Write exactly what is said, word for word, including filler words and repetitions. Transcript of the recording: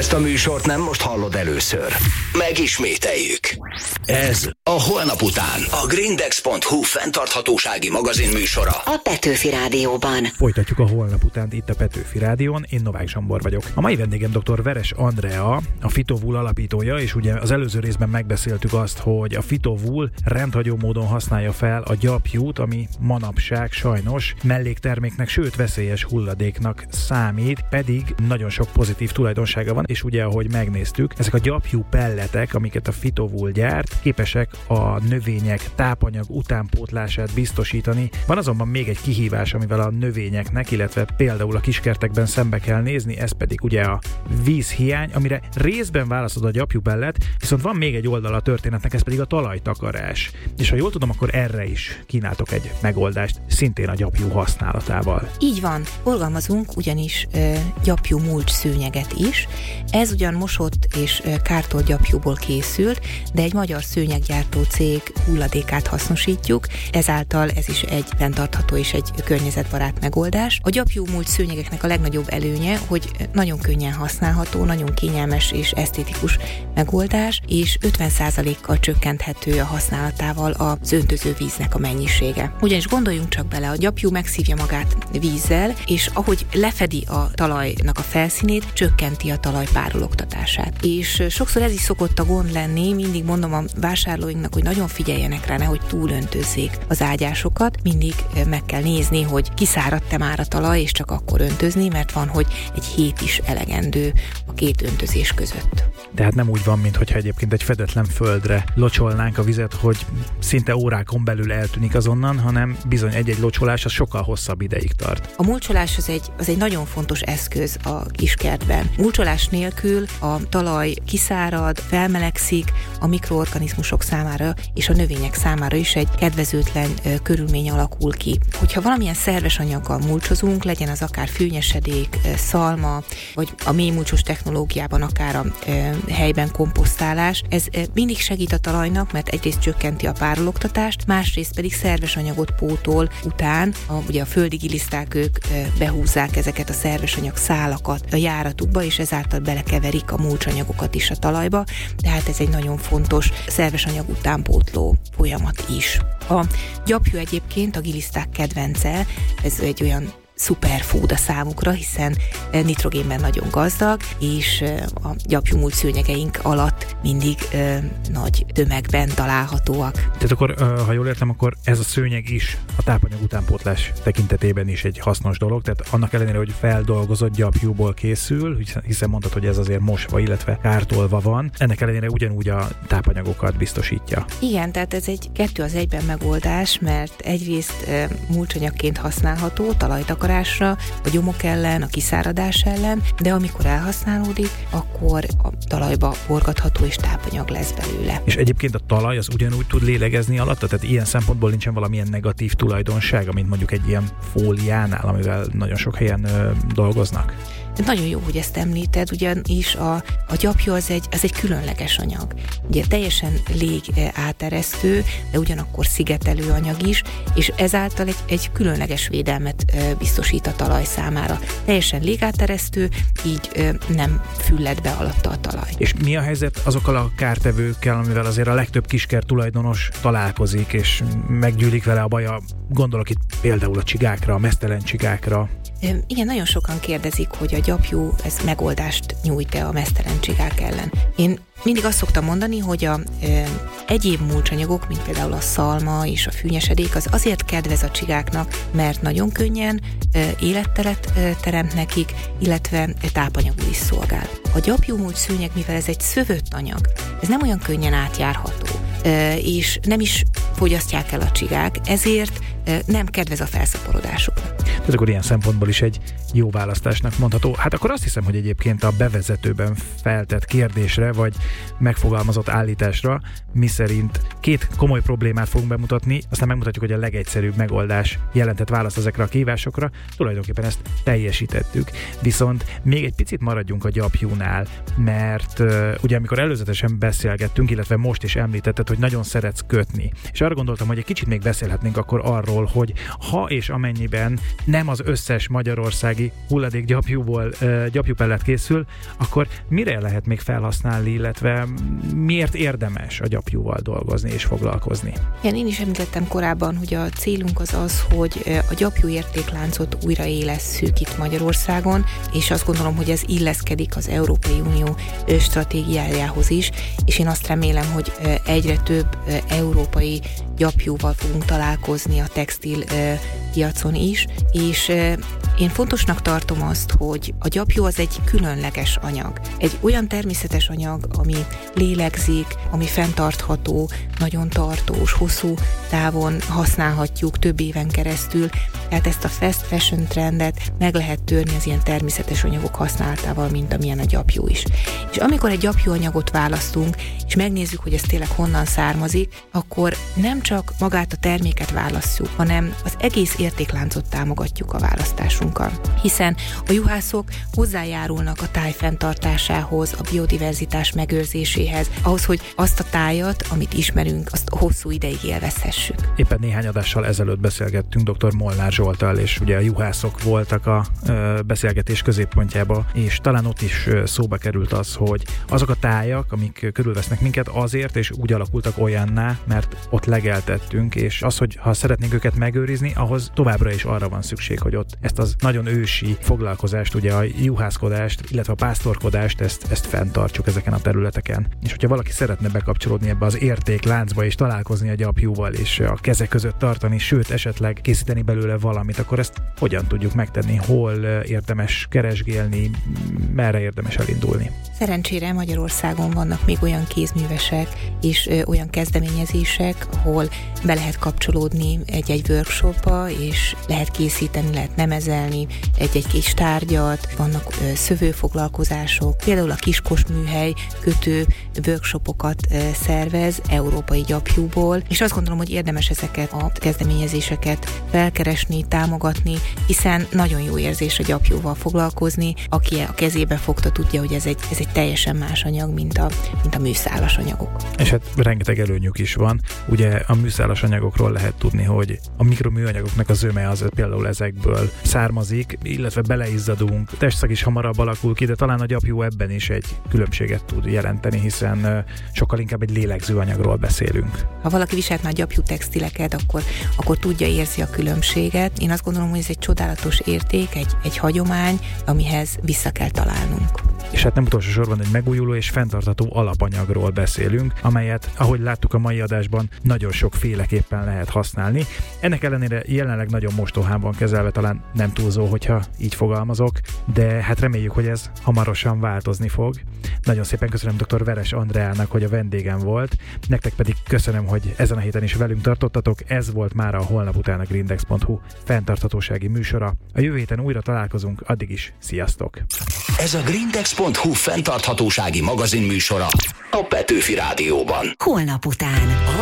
Ezt a műsort nem most hallod először. Megismételjük. Ez a Holnap után. A Grindex pont hu fenntarthatósági magazin műsora. A Petőfi Rádióban. Folytatjuk a Holnap után itt a Petőfi Rádión. Én Novák Zsombor vagyok. A mai vendégem dr. Veres Andrea, a Phytovul alapítója, és ugye az előző részben megbeszéltük azt, hogy a Phytovul rendhagyó módon használja fel a gyapjút, ami manapság sajnos mellékterméknek, sőt veszélyes hulladéknak számít, pedig nagyon sok pozitív tulajdonsága van, és ugye ahogy megnéztük, ezek a gyapjú pelletek, amiket a Phytovul gyárt, képesek a növények tápanyag utánpótlását biztosítani. Van azonban még egy kihívás, amivel a növényeknek, illetve például a kiskertekben szembe kell nézni, ez pedig ugye a vízhiány, amire részben válaszol a gyapjú pellet, viszont van még egy oldala a történetnek, ez pedig a talajtakarás. És ha jól tudom, akkor erre is kínáltok egy megoldást, szintén a gyapjú használatával. Így van, forgalmazunk ugyanis ö, gyapjú mulcs szőnyeget is. Ez ugyan mosott és ö, kártolt gyapjúból készült, de egy magyar szőnyeggyártó cég hulladékát hasznosítjuk, ezáltal ez is egy fenntartható és egy környezetbarát megoldás. A gyapjú mulcs szőnyegeknek a legnagyobb előnye, hogy nagyon könnyen használható, nagyon kényelmes és esztétikus megoldás, és ötven százalékkal csökkenthető a használatával az öntöző víznek a mennyisége. Ugyanis gondoljunk csak bele, a gyapjú megszívja magát vízzel, és ahogy lefedi a talajnak a felszínét, csökkenti a talaj párologtatását. És sokszor ez is szokott a gond lenni, mindig mondom a vásárlóinknak, hogy nagyon figyeljenek rá, nehogy túlöntözzék az ágyásokat, mindig meg kell nézni, hogy kiszáradt-e már a talaj, és csak akkor öntözni, mert van, hogy egy hét is elegendő a két öntözés között. Tehát nem úgy van, mintha egyébként egy fedetlen földre locsolnánk a vizet, hogy szinte órákon belül eltűnik azonnan, hanem bizony egy-egy locsolás az sokkal hosszabb ideig tart. A mulcsolás az egy, az egy nagyon fontos eszköz a kiskertben. Mulcsolás nélkül a talaj kiszárad, felmelegszik, a mikroorganizmusok számára és a növények számára is egy kedvezőtlen ö, körülmény alakul ki. Hogyha valamilyen szerves anyaggal mulcsozunk, legyen az akár fűnyesedék, ö, szalma, vagy a mélymulcsos technológiában akár a ö, helyben komposztálás, ez ö, mindig segít a talajnak, mert egyrészt csökkenti a párologtatást, másrészt pedig szerves anyagot pótol után, a, ugye a földi giliszták ők ö, behúzzák ezeket a szerves anyag szálakat a járatukba, és ezáltal belekeverik a mulcsanyagokat is a talajba, tehát ez egy nagyon fontos szerves anyag utánpótló folyamat is. A gyapjú egyébként a giliszták kedvence, ez egy olyan szuperfood a számukra, hiszen nitrogénben nagyon gazdag, és a gyapjú mulcs szőnyegeink alatt mindig ö, nagy tömegben találhatóak. Tehát akkor, ha jól értem, akkor ez a szőnyeg is a tápanyag utánpótlás tekintetében is egy hasznos dolog, tehát annak ellenére, hogy feldolgozott gyapjúból készül, hiszen mondtad, hogy ez azért mosva, illetve kártolva van, ennek ellenére ugyanúgy a tápanyagokat biztosítja. Igen, tehát ez egy kettő az egyben megoldás, mert egyrészt e, mulcsanyagként használható, talajtakarásra, a gyomok ellen, a kiszáradás ellen, de amikor elhasználódik, akkor a talajba forgatható és tápanyag lesz belőle. És egyébként a talaj az ugyanúgy tud lélegezni alatta, tehát ilyen szempontból nincsen valamilyen negatív tulajdonsága, mint mondjuk egy ilyen fóliánál, amivel nagyon sok helyen ö, dolgoznak. De nagyon jó, hogy ezt említed, ugyanis a, a gyapjú az egy, az egy különleges anyag. Ugye teljesen lég áteresztő, de ugyanakkor szigetelő anyag is, és ezáltal egy, egy különleges védelmet biztosít a talaj számára. Teljesen légáteresztő, így nem fülled be alatta a talaj. És mi a helyzet azokkal a kártevőkkel, amivel azért a legtöbb kiskert tulajdonos találkozik, és meggyűlik vele a baja? Gondolok itt például a csigákra, a meztelen csigákra. Igen, nagyon sokan kérdezik, hogy a gyapjú ez megoldást nyújt-e a meztelen csigák ellen. Én mindig azt szoktam mondani, hogy a e, egyéb mulcsanyagok, mint például a szalma és a fűnyesedék, az azért kedvez a csigáknak, mert nagyon könnyen e, életteret e, teremt nekik, illetve e, tápanyagul is szolgál. A gyapjú mulcs szőnyeg, mivel ez egy szövött anyag, ez nem olyan könnyen átjárható, e, és nem is fogyasztják el a csigák, ezért e, nem kedvez a felszaporodásuknak. Tehát akkor ilyen szempontból is egy jó választásnak mondható. Hát akkor azt hiszem, hogy egyébként a bevezetőben feltett kérdésre, vagy megfogalmazott állításra, miszerint két komoly problémát fogunk bemutatni, aztán megmutatjuk, hogy a legegyszerűbb megoldás jelentett választ ezekre a kihívásokra. Tulajdonképpen ezt teljesítettük. Viszont még egy picit maradjunk a gyapjúnál, mert uh, ugye amikor előzetesen beszélgettünk, illetve most is említetted, hogy nagyon szeretsz kötni. És arra gondoltam, hogy egy kicsit még beszélhetnénk akkor arról, arról, hogy ha és amennyiben nem az összes magyarországi hulladékgyapjúból uh, gyapjúpellet készül, akkor mire lehet még felhasználni, illetve miért érdemes a gyapjúval dolgozni és foglalkozni? Igen, én is említettem korábban, hogy a célunk az az, hogy a gyapjú értékláncot újraélesszük itt Magyarországon, és azt gondolom, hogy ez illeszkedik az Európai Unió stratégiájához is, és én azt remélem, hogy egyre több európai gyapjúval fogunk találkozni a textil piacon is, és én fontosnak tartom azt, hogy a gyapjú az egy különleges anyag. Egy olyan természetes anyag, ami lélegzik, ami fenntartható, nagyon tartós, hosszú távon használhatjuk több éven keresztül, tehát ezt a fast fashion trendet meg lehet törni az ilyen természetes anyagok használatával, mint amilyen a gyapjú is. És amikor egy gyapjúanyagot választunk, és megnézzük, hogy ez tényleg honnan származik, akkor nem csak magát a terméket válasszuk, hanem az egész értékláncot támogatjuk a választásunkkal. Hiszen a juhászok hozzájárulnak a táj fenntartásához, a biodiverzitás megőrzéséhez, ahhoz, hogy azt a tájat, amit ismerünk, azt hosszú ideig élvezhessük. Éppen néhány adással ezelőtt beszélgettünk dr. Molnár Zsolttal, és ugye a juhászok voltak a ö, beszélgetés középpontjába, és talán ott is ö, szóba került az, hogy azok a tájak, amik körülvesznek minket, azért és úgy alakultak olyanná, mert ott legeltettünk, és az, hogy ha szeretnénk őket megőrizni, ahhoz továbbra is arra van szükség, hogy ott ezt az nagyon ősi foglalkozást, ugye a juhászkodást, illetve a pásztorkodást, ezt, ezt fenntartsuk ezeken a területeken. És hogyha valaki szeretne bekapcsolódni ebbe az értékláncba, és találkozni a gyapjúval, és a kezek között tartani, sőt, esetleg készíteni belőle valamit, akkor ezt hogyan tudjuk megtenni, hol érdemes keresgélni, merre érdemes elindulni? Szerencsére Magyarországon vannak még olyan kézművesek és ö, olyan kezdeményezések, ahol be lehet kapcsolódni egy-egy workshopba, és lehet készíteni, lehet nemezelni egy-egy kis tárgyat, vannak ö, szövőfoglalkozások, például a Kiskos műhely kötő workshopokat ö, szervez európai gyapjúból, és azt gondolom, hogy érdemes ezeket a kezdeményezéseket felkeresni, támogatni, hiszen nagyon jó érzés a gyapjúval foglalkozni, aki a kezébe fogta, tudja, hogy ez egy, ez egy teljesen más anyag, mint a, mint a műszálas anyagok. És hát rengeteg előnyük is van. Ugye a műszálas anyagokról lehet tudni, hogy a mikroműanyagoknak a zöme az például ezekből származik, illetve beleizzadunk, testszag is hamarabb alakul ki, de talán a gyapjú ebben is egy különbséget tud jelenteni, hiszen sokkal inkább egy lélegző anyagról beszélünk. Ha valaki viselt már gyapjú textileket, akkor, akkor tudja, érzi a különbséget. Én azt gondolom, hogy ez egy csodálatos érték, egy, egy hagyomány, amihez vissza kell találnunk. És hát nem utolsó sorban egy megújuló és fenntartható alapanyagról beszélünk, amelyet, ahogy láttuk a mai adásban, nagyon sokféleképpen lehet használni. Ennek ellenére jelenleg nagyon mostohán van kezelve, talán nem túlzó, hogyha így fogalmazok, de hát reméljük, hogy ez hamarosan változni fog. Nagyon szépen köszönöm dr. Veres Andreának, hogy a vendégem volt, nektek pedig köszönöm, hogy ezen a héten is velünk tartottatok. Ez volt már a Holnap után a grindex pont hu fenntarthatósági műsora. A jövő héten újra találkozunk, addig is sziasztok! Ez a grindex pont hu fenntarthatósági magazin műsora a Petőfi Rádióban. Holnap után.